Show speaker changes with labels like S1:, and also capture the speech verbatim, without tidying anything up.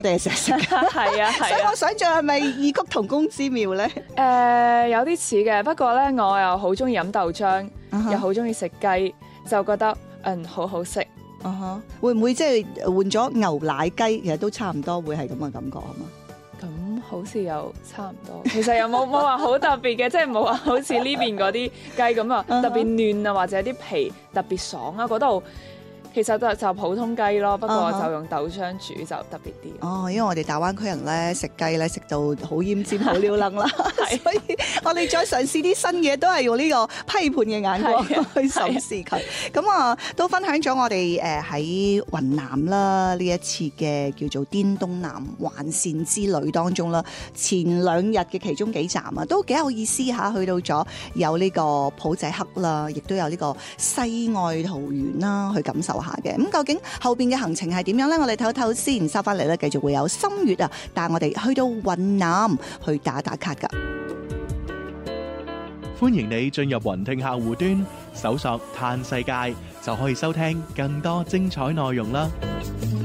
S1: 定係成日食？
S2: 係啊係啊。
S1: 所以我想象係咪異曲同工之妙咧？
S2: 誒、呃、有啲似嘅，不過咧我又好中意飲豆漿，uh huh. 又好中意食雞，就覺得嗯好好食。
S1: 啊哈、uh，huh. 會唔會即係換咗牛奶雞？其實都差唔多，會係咁嘅感覺係嘛？
S2: 咁好似又差唔多，其實又冇冇話好特別嘅，即係冇話好似呢邊嗰啲雞咁啊，特別嫩啊，或者啲皮特別爽啊，嗰度。其實就就普通雞咯，不過就用豆漿煮就特別啲。
S1: 哦，因為我哋大灣區人咧食雞咧食到好奄尖、好撩楞啦，所以我哋再嘗試啲新嘢，都係用呢個批判嘅眼光去審視佢。咁啊，都分享咗我哋誒喺雲南啦呢一次嘅叫做滇東南環線之旅當中啦，前兩日嘅其中幾站啊，都幾有意思嚇。去到咗有呢個普濟克啦，亦都有呢個西愛桃園啦，去感受下嘅。咁究竟後邊嘅行程係點樣咧？我哋唞唞先，收翻嚟咧，繼續會有心月啊，帶我哋去到雲南去打打卡噶。
S3: 歡迎你進入雲聽客戶端，搜索嘆世界就可以收聽更多精彩內容啦。